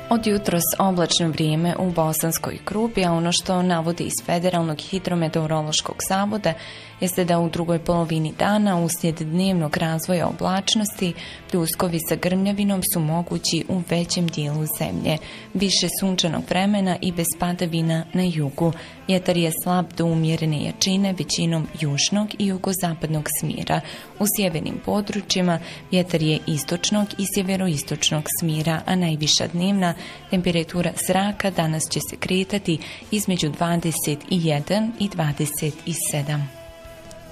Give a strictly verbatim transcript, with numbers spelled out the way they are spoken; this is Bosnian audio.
Od jutros oblačno vrijeme u Bosanskoj Krupi, a ono što navodi iz Federalnog hidrometeorološkog zavoda jeste da u drugoj polovini dana uslijed dnevnog razvoja oblačnosti pljuskovi sa grmljavinom su mogući u većem dijelu zemlje. Više sunčanog vremena i bez padavina na jugu. Vjetar je slab do umjerene jačine većinom južnog i jugozapadnog smjera. U sjevernim područjima vjetar je istočnog i sjeveroistočnog smjera, a najviša dnevna temperatura zraka danas će se kretati između dvadeset jedan i dvadeset sedam.